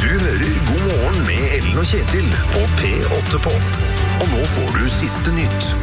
hører God morgen med Ellen og Kjetil på P8 på. Og nå får du siste nytt.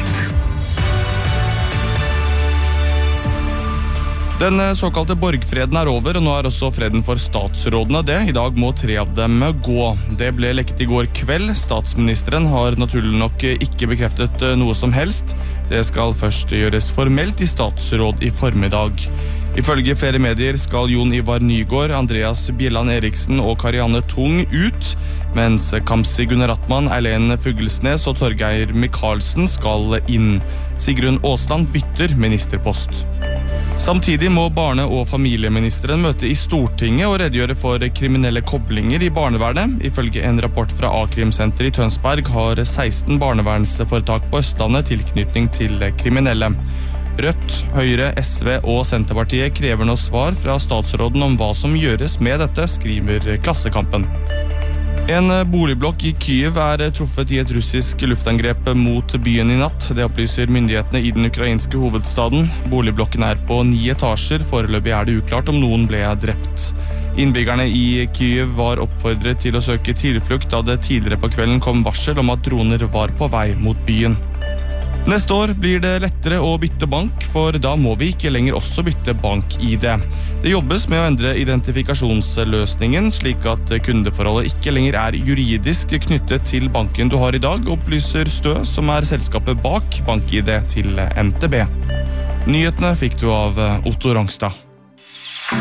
Den såkalte borgfreden over, og nå også freden for statsrådene det. I dag må 3 av dem gå. Det ble lekket i går kveld. Statsministeren har naturlig nok ikke bekreftet noe som helst. Det skal først gjøres formelt i statsråd i formiddag. Ifølge flere medier skal Jon Ivar Nygård, Andreas Bjelland Eriksen og Karianne Tung ut, mens Kamzy Gunaratnam, Eileen Fuglesnes og Torgeir Michaelsen skal inn. Sigrun Aasland bytter ministerpost. Samtidig må barne- og familieministeren møte i Stortinget og redegjøre for kriminelle koblinger i barnevernet. Ifølge en rapport fra A-krimsenter i Tønsberg har 16 barnevernsforetak på Østlandet tilknytning til kriminelle. Rødt, Høyre, SV og Senterpartiet krever nå svar fra statsråden om hva som gjøres med dette, skriver Klassekampen. En boligblokk i Kyiv truffet i et russisk luftangrep mot byen i natt. Det opplyser myndighetene i den ukrainske hovedstaden. Boligblokken på 9 etasjer. Foreløpig det uklart om noen ble drept. Innbyggerne i Kyiv var oppfordret til å søke tilflukt da det tidligere på kvelden kom varsel om at droner var på vei mot byen. Neste år blir det lettere å bytte bank, for da må vi ikke lenger også bytte bank-ID. Det jobbes med å endre identifikasjonsløsningen, slik at kundeforholdet ikke lenger juridisk knyttet til banken du har i dag, opplyser Stø, som selskapet bak bank-ID til NTB. Nyhetene fikk du av Otto Rangstad.